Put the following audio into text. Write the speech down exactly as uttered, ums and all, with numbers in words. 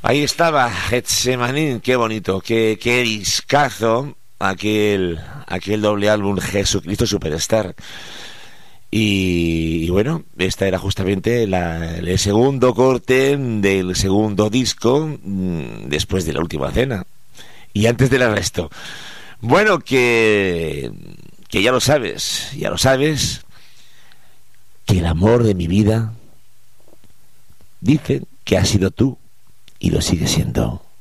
Ahí estaba Getsemaní, qué bonito, qué, qué discazo aquel, aquel doble álbum Jesucristo Superstar. Y, y bueno, esta era justamente la, el segundo corte del segundo disco mmm, después de La Última Cena y antes del arresto. Bueno, que, que ya lo sabes, ya lo sabes, que el amor de mi vida dicen que has sido tú y lo sigue siendo.